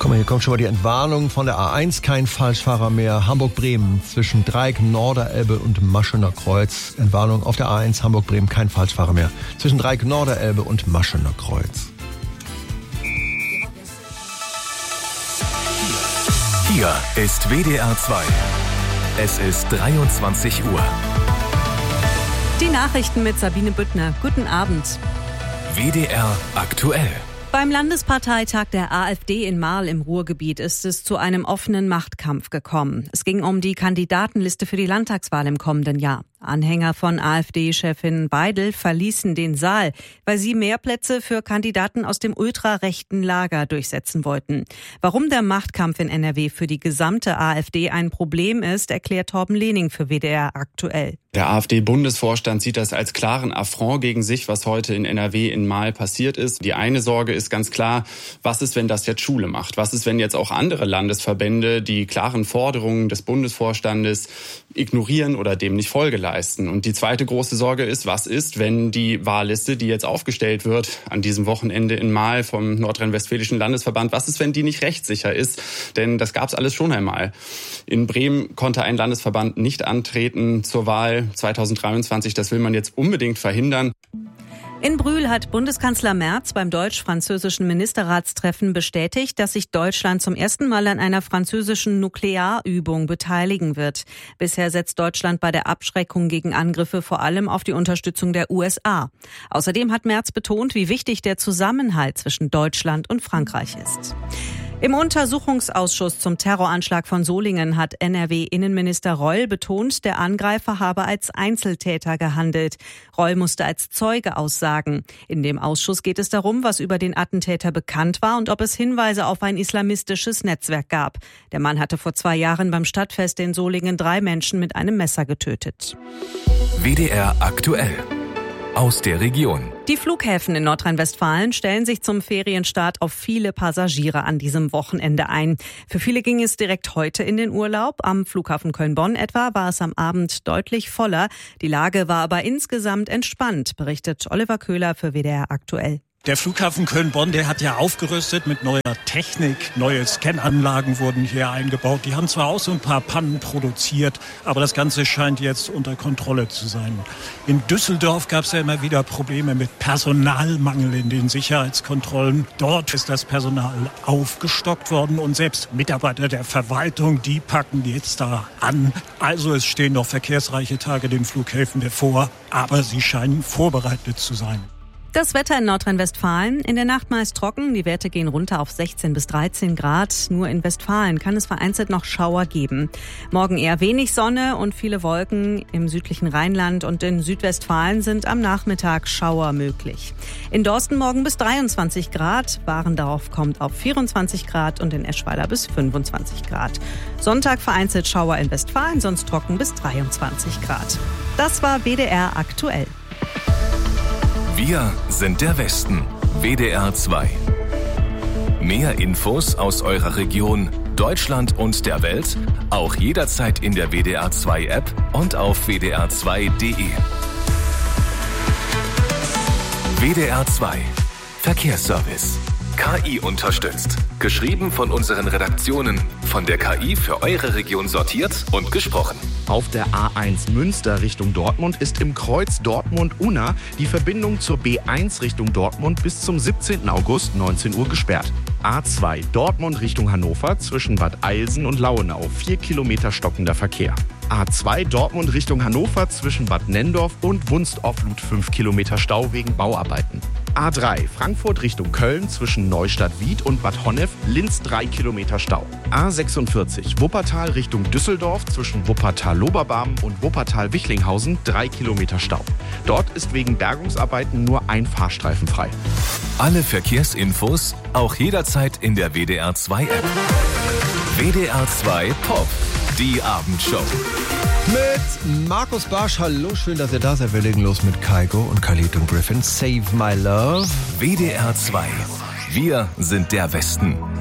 Guck mal, hier kommt schon mal die Entwarnung von der A1. Kein Falschfahrer mehr. Hamburg-Bremen zwischen Dreieck, Norderelbe und Maschener Kreuz. Entwarnung auf der A1 Hamburg-Bremen. Kein Falschfahrer mehr. Zwischen Dreieck, Norderelbe und Maschener Kreuz. Hier ist WDR 2. Es ist 23 Uhr. Die Nachrichten mit Sabine Büttner. Guten Abend. WDR aktuell. Beim Landesparteitag der AfD in Marl im Ruhrgebiet ist es zu einem offenen Machtkampf gekommen. Es ging um die Kandidatenliste für die Landtagswahl im kommenden Jahr. Anhänger von AfD-Chefin Weidel verließen den Saal, weil sie mehr Plätze für Kandidaten aus dem ultrarechten Lager durchsetzen wollten. Warum der Machtkampf in NRW für die gesamte AfD ein Problem ist, erklärt Torben Lehning für WDR aktuell. Der AfD-Bundesvorstand sieht das als klaren Affront gegen sich, was heute in NRW in Marl passiert ist. Die eine Sorge ist ganz klar, was ist, wenn das jetzt Schule macht? Was ist, wenn jetzt auch andere Landesverbände die klaren Forderungen des Bundesvorstandes ignorieren oder dem nicht Folge leisten? Und die zweite große Sorge ist, was ist, wenn die Wahlliste, die jetzt aufgestellt wird an diesem Wochenende in Marl vom Nordrhein-Westfälischen Landesverband, was ist, wenn die nicht rechtssicher ist? Denn das gab es alles schon einmal. In Bremen konnte ein Landesverband nicht antreten zur Wahl 2023. Das will man jetzt unbedingt verhindern. In Brühl hat Bundeskanzler Merz beim deutsch-französischen Ministerratstreffen bestätigt, dass sich Deutschland zum ersten Mal an einer französischen Nuklearübung beteiligen wird. Bisher setzt Deutschland bei der Abschreckung gegen Angriffe vor allem auf die Unterstützung der USA. Außerdem hat Merz betont, wie wichtig der Zusammenhalt zwischen Deutschland und Frankreich ist. Im Untersuchungsausschuss zum Terroranschlag von Solingen hat NRW-Innenminister Reul betont, der Angreifer habe als Einzeltäter gehandelt. Reul musste als Zeuge aussagen. In dem Ausschuss geht es darum, was über den Attentäter bekannt war und ob es Hinweise auf ein islamistisches Netzwerk gab. Der Mann hatte vor 2 Jahren beim Stadtfest in Solingen 3 Menschen mit einem Messer getötet. WDR aktuell. Aus der Region. Die Flughäfen in Nordrhein-Westfalen stellen sich zum Ferienstart auf viele Passagiere an diesem Wochenende ein. Für viele ging es direkt heute in den Urlaub. Am Flughafen Köln-Bonn etwa war es am Abend deutlich voller. Die Lage war aber insgesamt entspannt, berichtet Oliver Köhler für WDR aktuell. Der Flughafen Köln-Bonn, der hat ja aufgerüstet mit neuer Technik. Neue Scananlagen wurden hier eingebaut. Die haben zwar auch so ein paar Pannen produziert, aber das Ganze scheint jetzt unter Kontrolle zu sein. In Düsseldorf gab es ja immer wieder Probleme mit Personalmangel in den Sicherheitskontrollen. Dort ist das Personal aufgestockt worden und selbst Mitarbeiter der Verwaltung, die packen jetzt da an. Also es stehen noch verkehrsreiche Tage den Flughäfen bevor, aber sie scheinen vorbereitet zu sein. Das Wetter in Nordrhein-Westfalen. In der Nacht meist trocken. Die Werte gehen runter auf 16 bis 13 Grad. Nur in Westfalen kann es vereinzelt noch Schauer geben. Morgen eher wenig Sonne und viele Wolken. Im südlichen Rheinland und in Südwestfalen sind am Nachmittag Schauer möglich. In Dorsten morgen bis 23 Grad. Warendorf kommt auf 24 Grad und in Eschweiler bis 25 Grad. Sonntag vereinzelt Schauer in Westfalen, sonst trocken bis 23 Grad. Das war WDR aktuell. Wir sind der Westen. WDR 2. Mehr Infos aus eurer Region, Deutschland und der Welt, auch jederzeit in der WDR 2 App und auf wdr2.de. WDR 2. Verkehrsservice. KI unterstützt. Geschrieben von unseren Redaktionen. Von der KI für eure Region sortiert und gesprochen. Auf der A1 Münster Richtung Dortmund ist im Kreuz Dortmund-Unna die Verbindung zur B1 Richtung Dortmund bis zum 17. August 19 Uhr gesperrt. A2 Dortmund Richtung Hannover zwischen Bad Eilsen und Lauenau 4 Kilometer stockender Verkehr. A2 Dortmund Richtung Hannover zwischen Bad Nendorf und Wunst-Offlut 5 Kilometer Stau wegen Bauarbeiten. A3 Frankfurt Richtung Köln zwischen Neustadt-Wied und Bad Honnef Linz 3 Kilometer Stau. A46 Wuppertal Richtung Düsseldorf zwischen Wuppertal-Loberbarm und Wuppertal-Wichlinghausen 3 Kilometer Stau. Dort ist wegen Bergungsarbeiten nur ein Fahrstreifen frei. Alle Verkehrsinfos auch jederzeit in der WDR 2 App. WDR 2 Pop, die Abendshow. Mit Markus Barsch. Hallo, schön, dass ihr da seid. Wir legen los mit Kygo und Khalid und Griffin. Save My Love. WDR 2. Wir sind der Westen.